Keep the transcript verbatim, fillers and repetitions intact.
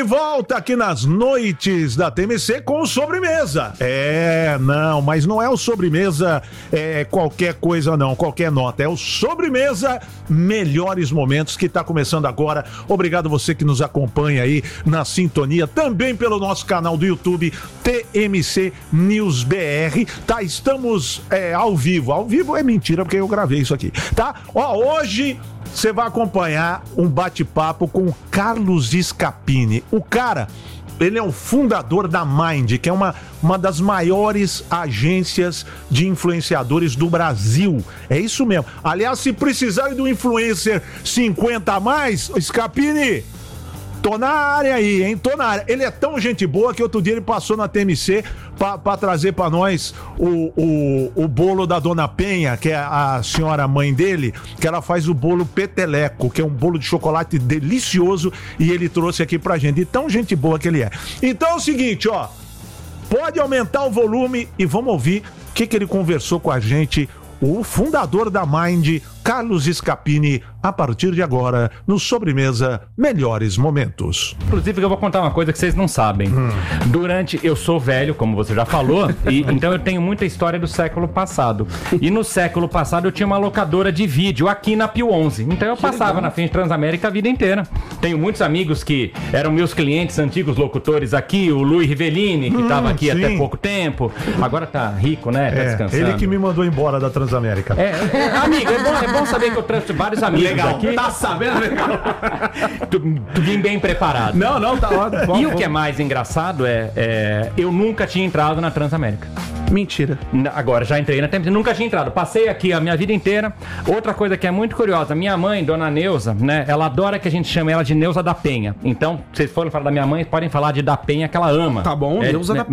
de volta aqui nas noites da T M C com sobremesa. É, não, mas não é o sobremesa é, qualquer coisa não, qualquer nota. É o sobremesa Melhores Momentos que tá começando agora. Obrigado você que nos acompanha aí na sintonia, também pelo nosso canal do YouTube T M C News B R, tá? Estamos é, ao vivo. Ao vivo é mentira porque eu gravei isso aqui, tá? Ó, hoje você vai acompanhar um bate-papo com o Carlos Scapini. O cara, ele é o fundador da Mind, que é uma, uma das maiores agências de influenciadores do Brasil. É isso mesmo. Aliás, se precisarem do influencer cinquenta a mais, Scapini, tô na área aí, hein? Tô na área. Ele é tão gente boa que outro dia ele passou na T M C pra, pra trazer pra nós o, o, o bolo da Dona Penha, que é a senhora mãe dele, que ela faz o bolo peteleco, que é um bolo de chocolate delicioso, e ele trouxe aqui pra gente. E tão gente boa que ele é. Então é o seguinte, ó. Pode aumentar o volume e vamos ouvir o que, que ele conversou com a gente, o fundador da Mind, Carlos Scapini, a partir de agora, no Sobremesa Melhores Momentos. Inclusive, eu vou contar uma coisa que vocês não sabem. Hum. Durante... Eu sou velho, como você já falou, e então eu tenho muita história do século passado. E no século passado eu tinha uma locadora de vídeo aqui na Pio onze. Então eu que passava legal. Na frente Transamérica a vida inteira. Tenho muitos amigos que eram meus clientes, antigos locutores aqui, o Luiz Rivellini, que estava hum, aqui sim. até pouco tempo. Agora tá rico, né? Tá é, descansando. Ele que me mandou embora da Transamérica. É, é amigo, é bom, é bom saber que eu trouxe vários amigos legal. aqui. Tá sabendo? Legal. tu, tu vim bem preparado. Não, não, tá ótimo. E o que é mais engraçado é, é... Eu nunca tinha entrado na Transamérica. Mentira. Agora, já entrei na T M C, nunca tinha entrado. Passei aqui a minha vida inteira. Outra coisa que é muito curiosa, minha mãe, Dona Neuza, né? Ela adora que a gente chame ela de Neuza da Penha. Então, se vocês forem falar da minha mãe, podem falar de da Penha, que ela ama. Tá bom, é, Neuza né, da Penha.